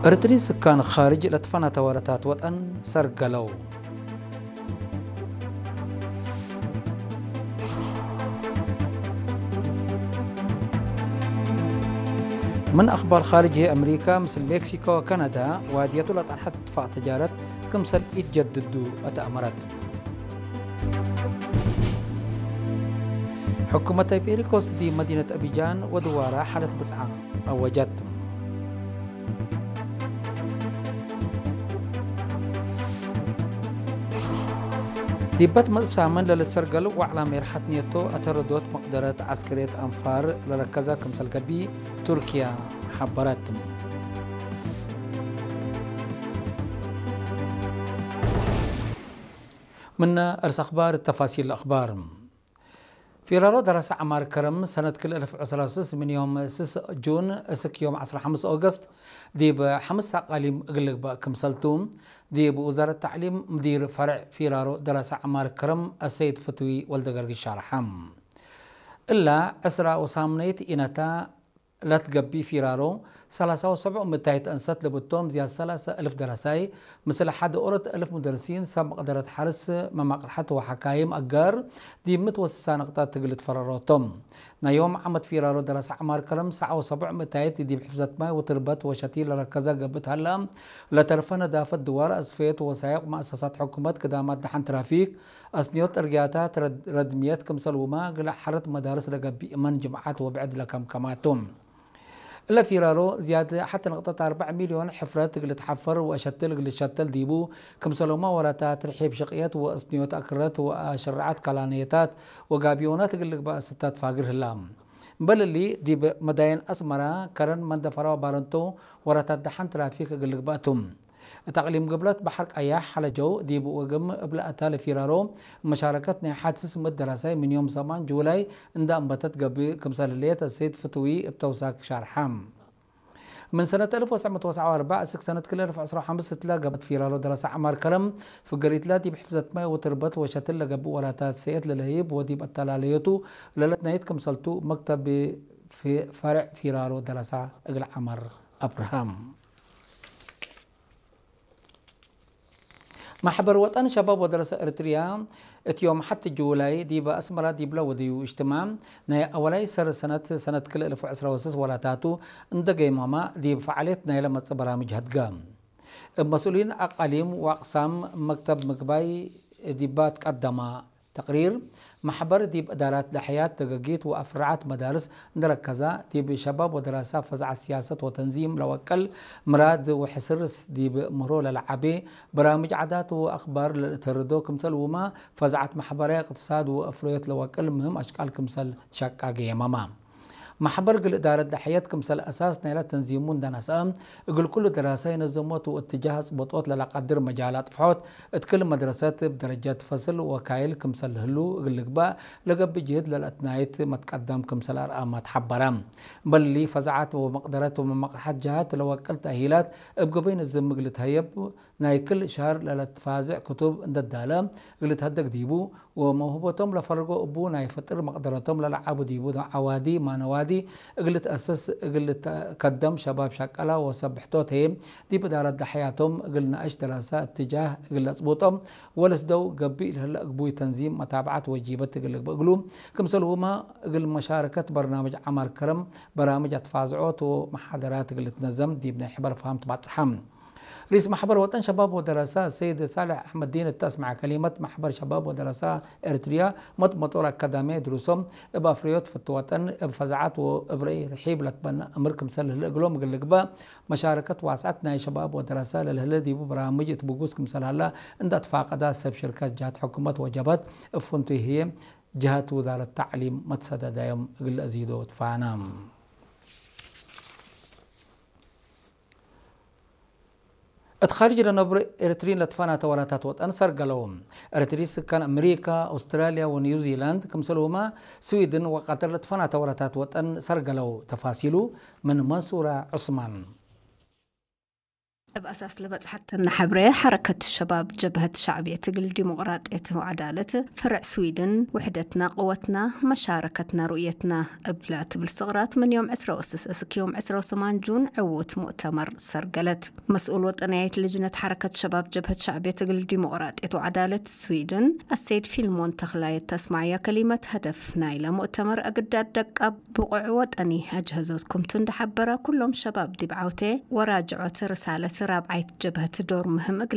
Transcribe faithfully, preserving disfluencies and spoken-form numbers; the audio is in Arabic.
إرتري سكان خارج لتفنا تورتات وطن سرقلو من أخبار خارجية أمريكا مثل مكسيكو وكندا وادية لطن حتى اتفاق تجارة كمثل يتجددوا أتأمرت حكومة بيريكوس دي مدينة أبيجان ودوارة حالة بسعة أوجت ديبت مقسامن للسرقل وعلى مرحة نيتو أتردوت مقدرة عسكرية أنفار لركزة كمثل قبي تركيا حبرت من أرس أخبار التفاصيل الأخبار فيرارو درس عمار كرم سنة كل ألف وعشرة من يوم سس جون اسك يوم عشرة خمسة أغسطس دي بحمس قاليم اغلق كمسلتوم دي بوزارة التعليم مدير فرع فيرارو درس عمار كرم السيد فتوي والدقرق الشارحام إلا عسرة وصامنيت إنتا لا تقبي فيرارو ثلاثة وسبعة متايت أنست لبتوم زياد ثلاثة ألف درساي مثل حد أورد ألف مدرسين سابق قدرت حرس مماقلحات وحكايم أقار دي متوسسة نقطات تقلت فراروتم نيوم عمد فيرارو درس عمار كرم سعة وسبع متايت دي بحفظة ماي وتربت وشتيل لركزة قبت هلا لترفنا دافت دوار أسفيت وسائق مؤسسات حكومات كدامات دحن ترافيك أسنيوت أرجعتها ردميات كمسل وما قلع حرت مدارس لقبي إمان جماعات وبعد لكم كماتهم إلا فيرارو زيادة حتى نقطة أربعة مليون حفرات اللي تحفر وأشتل اللي شتل ديبو كمسلوما وراتا ترحيب شقيات وأسنيوت أكرات وشرعات كلانيتات وقابيونات اللي بقى ستات فاقر هلام بل اللي دي مداين أسمرا كرن من دفروا بارنتو وراتا دحن ترافيك اللي بقتم تقليم قبلت بحرك أياح على جو دي بوقم قبل أتال فيرارو مشاركتنا حادث الدراسة من يوم زمان جولاي عند أنبتت قبل كمثالية السيد فتوي بتوساك شارحام من سنة ألف وتسعمائة وتسعة وأربعين سك سنة كل ألف وعشرة خمسة تلاقى قبل فيرارو دراسة عمار كرم في قريت لاتي بحفظة ماء وتربط وشتل قبل وراتات سيئت للهيب وديب التلاليتو للتنا يتكم سلتو مكتب في فرع فيرارو دراسة أقل عمر أبراهام محبر وطن شباب ودراسة إريتريا اتيوم حتى جولاي دي بأسمرا دي بلا وديو اجتماع ناي أولاي سر سنة سنة كل ألف وعشرة وسس ولا تاتو اندقي ماما دي بفعاليات ناي لما برامج هتقام مسؤولين أقاليم وأقسام مكتب مكباي دي بات قدما تقرير محبر دي بإدارات لحياة دقاقيت وأفرعات مدارس نركزا دي بشباب ودراسة فزع السياسة وتنظيم لوكل مراد وحسرس دي بمرول العبي برامج عادات وأخبار لتردو كمثل وما فزعت محبرية اقتصاد وأفريات لوكل مهم أشكال كمثل شاكاقية ماما محبر قل إدارة لحيات كمثل أساس نيلة تنظيمون دانسان يقول كل دراسة ينظموت واتجاه سبطوت للقدر مجالات فحوت اتكل مدرسات بدرجات فصل وكايل كمثل هلو يقول لك بقى لقب بجهد للأتنايت متقدم كمثل أرقامات حبرام بل لي فزعات ومقدرات ومقحات جهات لو أكل تأهيلات ابقى بين الزم قلت هيب ناي كل شهر للتفازع كتب عند الدالة قلت هدك ديبو وموهبتهم لفرقوا أبو ناي فتر مقدرتهم للعبوا ديبو عوادي ما نوادي قلت أسس قلت قدم شباب شكلا وسبحتوت هيم دي بدارت حياتهم قلنا أش دراسة اتجاه قلت أصبوتهم ولسدو قبي هلا قبوي تنظيم متابعات وجيبت قلت بقلوم كمسلهما قل مشاركة برنامج عمر كرم برامج تفازعوت ومحاضرات قلت نظم دي بن حبر فهمت بعد صحم رئيس محبر وطن شباب ودراسة السيد صالح أحمد دين التسمع كلمة محبر شباب ودراسة إريتريا مطمطورة أكاديمية دروسهم بأفريوت في الوطن بفزعات وإبرئي رحيب لتبنى أمركم سله الأقلوم قل لك مشاركة واسعتنا شباب ودراسة للهلدي برامج تبقوسكم سله هلا عند اتفاقدا سب شركات جهات حكومة وجبات افنتي هي جهات وزارة التعليم متسدد يوم قل أزيدو تفانام اتخارج لنبر إريترين لتفانا توراتات وطن سرقلوم إريتري سكان أمريكا أستراليا ونيوزيلاند كمسلوما سويدن وقطر لتفانا توراتات وطن سرقلو تفاصيلو من منصورة عثمان بأساس لبصحتنا حبرية حركة الشباب جبهة شعبية تقل ديمقراطية وعدالة فرع سويدن وحدتنا قوتنا مشاركتنا رؤيتنا أبلات بالصغرات من يوم عسرة وسس أسك يوم عسرة وثمان جون عوت مؤتمر سرقلت مسؤول وطنية لجنة حركة شباب جبهة شعبية تقل ديمقراطية وعدالة السويدن السيد فيلمون تخلاية تسمعية كلمة هدف نايلة مؤتمر أقداد دقة بقع وطني أجهزتكم تندحبرة كلهم شباب دي بعوتي وراجعوا رسالة رابعة جبهة دور مهم